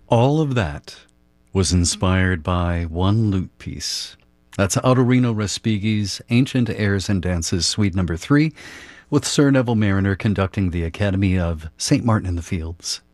All of that was inspired by one lute piece. That's Autorino Respighi's Ancient Airs and Dances, Suite Number 3, with Sir Neville Mariner conducting the Academy of St. Martin in the Fields.